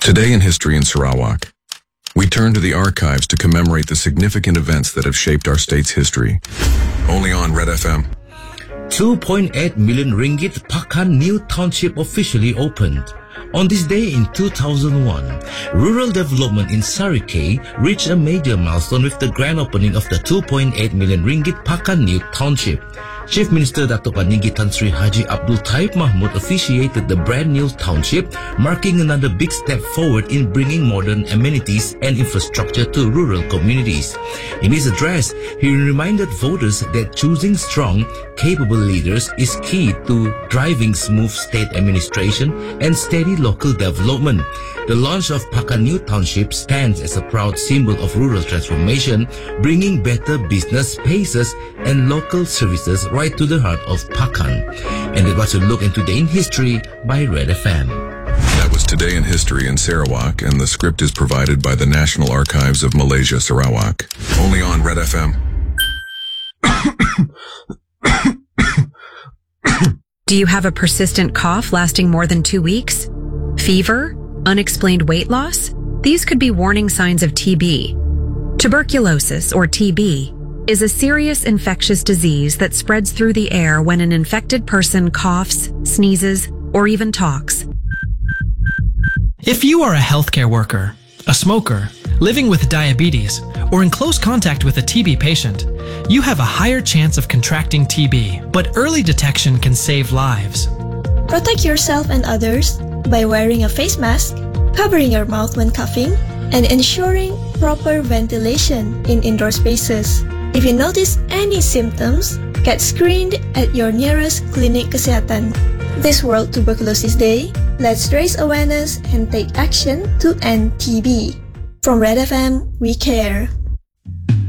Today in History in Sarawak, we turn to the archives to commemorate the significant events that have shaped our state's history. Only on Red FM. 2.8 million ringgit Pakan New Township officially opened. On this day in 2001, rural development in Sarikei reached a major milestone with the grand opening of the 2.8 million ringgit Pakan New Township. Chief Minister Datuk Paninggi Tan Sri Haji Abdul Taib Mahmud officiated the brand new township, marking another big step forward in bringing modern amenities and infrastructure to rural communities. In his address, he reminded voters that choosing strong, capable leaders is key to driving smooth state administration and steady local development. The launch of Pakan New Township stands as a proud symbol of rural transformation, bringing better business spaces and local services right to the heart of Pakan. And it was a look into Today in History by Red FM. That was Today in History in Sarawak, and the script is provided by the National Archives of Malaysia, Sarawak. Only on Red FM. Do you have a persistent cough lasting more than 2 weeks? Fever? Unexplained weight loss? These could be warning signs of TB. Tuberculosis, or TB, is a serious infectious disease that spreads through the air when an infected person coughs, sneezes, or even talks. If you are a healthcare worker, a smoker, living with diabetes, or in close contact with a TB patient, you have a higher chance of contracting TB, but early detection can save lives. Protect yourself and others by wearing a face mask, covering your mouth when coughing, and ensuring proper ventilation in indoor spaces. If you notice any symptoms, get screened at your nearest clinic kesehatan. This World Tuberculosis Day, let's raise awareness and take action to end TB. From Red FM, we care.